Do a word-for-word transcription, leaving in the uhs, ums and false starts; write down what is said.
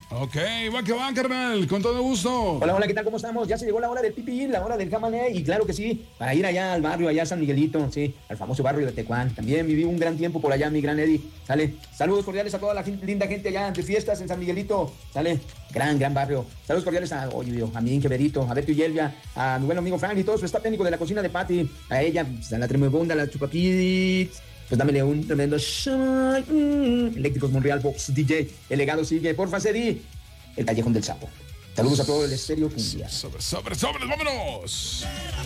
Ok, va que va, carnal, con todo gusto. Hola, hola, ¿qué tal? ¿Cómo estamos? Ya se llegó la hora del pipí, la hora del jamané, y claro que sí, para ir allá al barrio, allá a San Miguelito, sí, al famoso barrio de Tecuán. También viví un gran tiempo por allá, mi gran Eddie, ¿sale? Saludos cordiales a toda la gente, linda gente allá de fiestas en San Miguelito, ¿sale? Gran, gran barrio. Saludos cordiales a, oye, a mí, Queverito, a Beto y Yelvia, a mi buen amigo Frank y todo su staff técnico de la cocina de Patty, a ella, pues, a la tremebunda, a la Chupapits. Pues dámele un tremendo shine. Mm, Eléctricos Monreal Box D J. El legado sigue. Porfa, Cedi. El Callejón del Sapo. Saludos a todo el estéreo Cumbia. Sobre, sobre, sobre, vámonos.